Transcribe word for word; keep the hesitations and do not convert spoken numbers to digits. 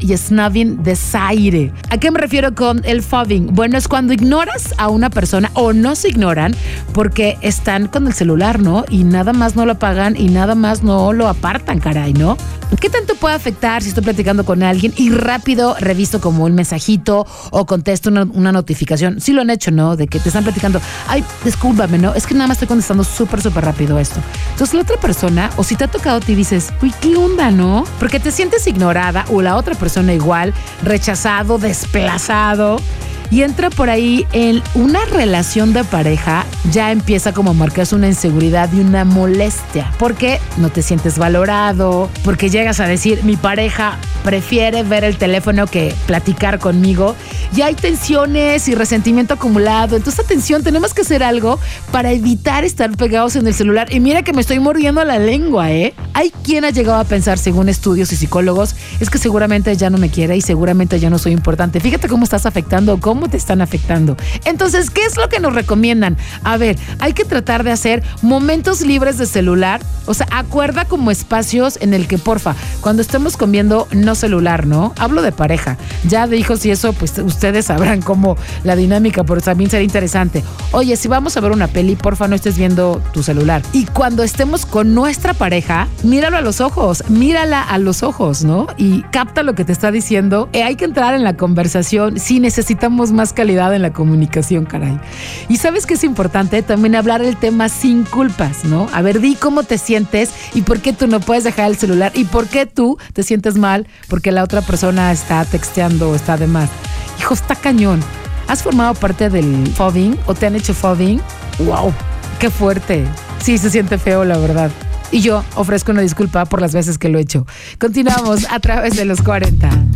y snubbing desaire. ¿A qué me refiero con el fobbing? Bueno, es cuando ignoras a una persona o no se ignoran porque están con el celular, ¿no? Y nada más no lo apagan y nada más no lo apartan, caray, ¿no? ¿Qué tanto puede afectar si estoy platicando con alguien y rápido revisto como un mensajito o contesto una, una notificación? Sí lo han hecho, ¿no? De que te están platicando, ay, discúlpame, ¿no? Es que nada más estoy contestando súper, súper rápido esto. Entonces la otra persona, o si te ha tocado, te dices, uy, ¿qué onda, no? Porque te sientes ignorada o la otra persona igual, rechazado, desplazado. Y entra por ahí en una relación de pareja, ya empieza como a marcarse una inseguridad y una molestia, porque no te sientes valorado, porque llegas a decir, mi pareja prefiere ver el teléfono que platicar conmigo, y hay tensiones y resentimiento acumulado. Entonces, atención, tenemos que hacer algo para evitar estar pegados en el celular. Y mira que me estoy mordiendo la lengua, ¿eh? Hay quien ha llegado a pensar, según estudios y psicólogos, es que seguramente ya no me quiere y seguramente ya no soy importante. Fíjate cómo estás afectando, cómo te están afectando. Entonces, ¿qué es lo que nos recomiendan? A ver, hay que tratar de hacer momentos libres de celular. O sea, acuerda como espacios en el que, porfa, cuando estemos comiendo, no celular, ¿no? Hablo de pareja. Ya de hijos y eso, pues ustedes sabrán cómo la dinámica, pero también sería interesante. Oye, si vamos a ver una peli, porfa, no estés viendo tu celular. Y cuando estemos con nuestra pareja, míralo a los ojos, mírala a los ojos, ¿no? Y capta lo que te está diciendo. Eh, hay que entrar en la conversación. Sí, necesitamos más calidad en la comunicación, caray. Y ¿sabes qué es importante? También hablar el tema sin culpas, ¿no? A ver, di cómo te sientes y por qué tú no puedes dejar el celular y por qué tú te sientes mal porque la otra persona está texteando o está de más. Hijo, está cañón. ¿Has formado parte del fobbing o te han hecho fobbing? ¡Wow! ¡Qué fuerte! Sí, se siente feo, la verdad. Y yo ofrezco una disculpa por las veces que lo he hecho. Continuamos a través de los cuarenta.